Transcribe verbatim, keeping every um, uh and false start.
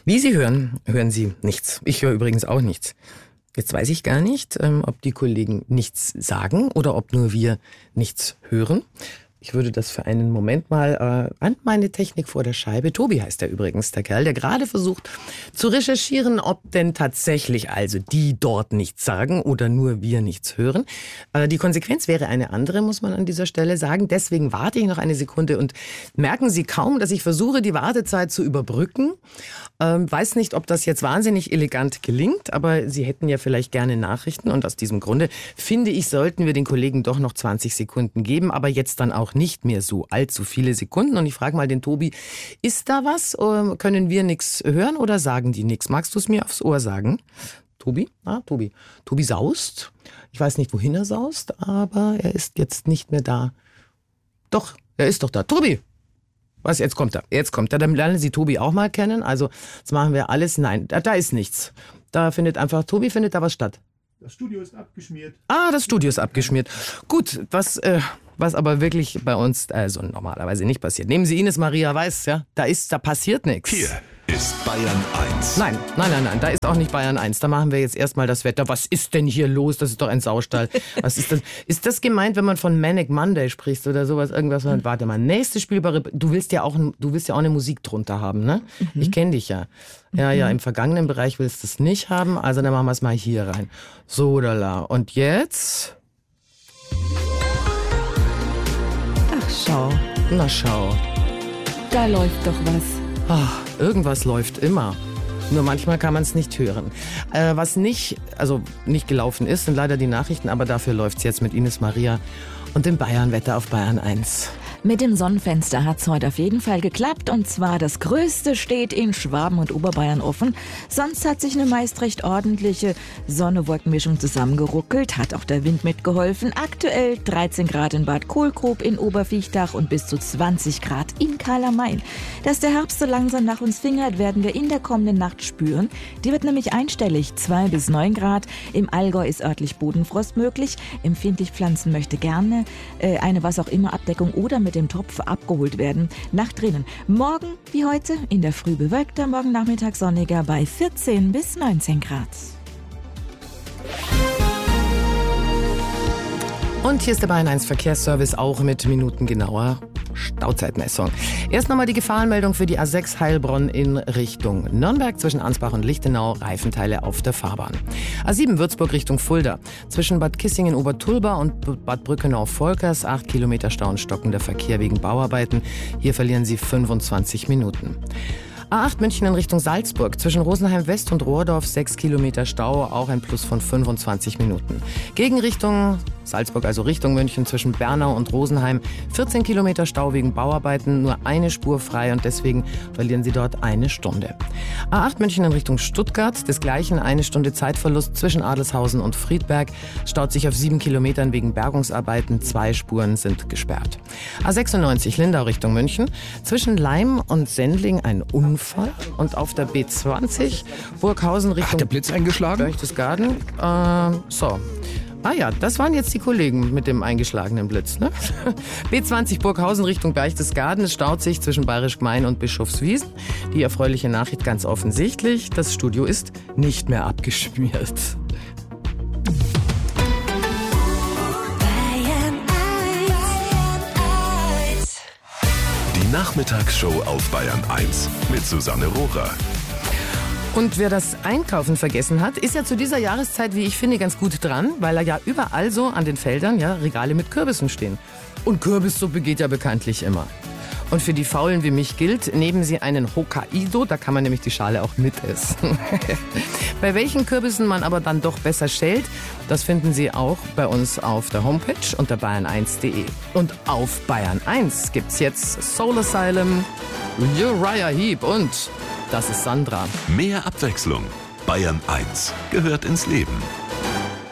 Wie Sie hören, hören Sie nichts. Ich höre übrigens auch nichts. Jetzt weiß ich gar nicht, ob die Kollegen nichts sagen oder ob nur wir nichts hören. Ich würde das für einen Moment mal äh, an meine Technik vor der Scheibe. Tobi heißt er übrigens, der Kerl, der gerade versucht zu recherchieren, ob denn tatsächlich also die dort nichts sagen oder nur wir nichts hören. Äh, die Konsequenz wäre eine andere, muss man an dieser Stelle sagen. Deswegen warte ich noch eine Sekunde und merken Sie kaum, dass ich versuche, die Wartezeit zu überbrücken. Ähm, weiß nicht, ob das jetzt wahnsinnig elegant gelingt, aber Sie hätten ja vielleicht gerne Nachrichten. Und aus diesem Grunde finde ich, sollten wir den Kollegen doch noch zwanzig Sekunden geben, aber jetzt dann auch nicht mehr so allzu viele Sekunden. Und ich frage mal den Tobi, ist da was? Können wir nichts hören oder sagen die nichts? Magst du es mir aufs Ohr sagen? Tobi? Ah, Tobi. Tobi saust. Ich weiß nicht, wohin er saust, aber er ist jetzt nicht mehr da. Doch, er ist doch da. Tobi! Was, jetzt kommt er. Jetzt kommt er. Dann lernen Sie Tobi auch mal kennen. Also, jetzt machen wir alles. Nein, da, da ist nichts. Da findet einfach, Tobi findet da was statt. Das Studio ist abgeschmiert. Ah, das Studio ist abgeschmiert. Gut, was, äh, was aber wirklich bei uns also normalerweise nicht passiert. Nehmen Sie Ines Maria Weiß, ja, da ist, da passiert nichts. Hier ist Bayern eins. Nein, nein, nein, nein, da ist auch nicht Bayern eins. Da machen wir jetzt erstmal das Wetter. Was ist denn hier los? Das ist doch ein Saustall. Was ist das? Ist das gemeint, wenn man von Manic Monday spricht oder sowas? Irgendwas? Warte mal, nächste spielbare. Du willst ja auch, du willst ja auch eine Musik drunter haben, ne? Mhm. Ich kenne dich ja. Ja, ja, im vergangenen Bereich willst du es nicht haben. Also dann machen wir es mal hier rein. So, lala. Und jetzt? Ach, schau. Na, schau. Da läuft doch was. Ach, irgendwas läuft immer. Nur manchmal kann man es nicht hören. Äh, was nicht, also nicht gelaufen ist, sind leider die Nachrichten, aber dafür läuft's jetzt mit Ines Maria und dem Bayern-Wetter auf Bayern eins. Mit dem Sonnenfenster hat's heute auf jeden Fall geklappt. Und zwar das Größte steht in Schwaben und Oberbayern offen. Sonst hat sich eine meist recht ordentliche Sonne-Wolkenmischung zusammengeruckelt. Hat auch der Wind mitgeholfen. Aktuell dreizehn Grad in Bad Kohlgrub, in Oberviechtach und bis zu zwanzig Grad in Karl-am-Main. Dass der Herbst so langsam nach uns fingert, werden wir in der kommenden Nacht spüren. Die wird nämlich einstellig, zwei bis neun Grad. Im Allgäu ist örtlich Bodenfrost möglich. Empfindlich pflanzen möchte gerne äh, eine was auch immer Abdeckung oder mit dem Topf abgeholt werden. Nacht drinnen. Morgen wie heute in der Früh bewölkter, morgen Nachmittag sonniger bei vierzehn bis neunzehn Grad. Und hier ist der Bayern eins Verkehrsservice auch mit minutengenauer Stauzeitmessung. Erst nochmal die Gefahrenmeldung für die A sechs Heilbronn in Richtung Nürnberg zwischen Ansbach und Lichtenau, Reifenteile auf der Fahrbahn. A sieben Würzburg Richtung Fulda zwischen Bad Kissingen-Obertulba und Bad Brückenau-Volkers, acht Kilometer Stau und stockender Verkehr wegen Bauarbeiten. Hier verlieren Sie fünfundzwanzig Minuten. A acht München in Richtung Salzburg zwischen Rosenheim West und Rohrdorf, sechs Kilometer Stau, auch ein Plus von fünfundzwanzig Minuten. Gegenrichtung Salzburg, also Richtung München zwischen Bernau und Rosenheim, vierzehn Kilometer Stau wegen Bauarbeiten, nur eine Spur frei und deswegen verlieren Sie dort eine Stunde. A acht München in Richtung Stuttgart, desgleichen eine Stunde Zeitverlust zwischen Adelshausen und Friedberg, staut sich auf sieben Kilometern wegen Bergungsarbeiten, zwei Spuren sind gesperrt. A sechsundneunzig Lindau Richtung München, zwischen Leim und Sendling ein Unfall und auf der B zwanzig Burghausen Richtung... Hat der Blitz eingeschlagen? Berchtesgaden. Äh, so... Ah ja, das waren jetzt die Kollegen mit dem eingeschlagenen Blitz, ne? B zwanzig Burghausen Richtung Berchtesgaden. Es staut sich zwischen Bayerisch Gmein und Bischofswiesen. Die erfreuliche Nachricht ganz offensichtlich: Das Studio ist nicht mehr abgeschmiert. Die Nachmittagsshow auf Bayern eins mit Susanne Rohrer. Und wer das Einkaufen vergessen hat, ist ja zu dieser Jahreszeit, wie ich finde, ganz gut dran, weil da ja überall so an den Feldern ja Regale mit Kürbissen stehen. Und Kürbissuppe geht ja bekanntlich immer. Und für die Faulen wie mich gilt, nehmen Sie einen Hokkaido, da kann man nämlich die Schale auch mitessen. Bei welchen Kürbissen man aber dann doch besser schält, das finden Sie auch bei uns auf der Homepage unter bayern eins punkt de. Und auf Bayern eins gibt's jetzt Soul Asylum, Uriah Heep und Das ist Sandra. Mehr Abwechslung. Bayern eins gehört ins Leben.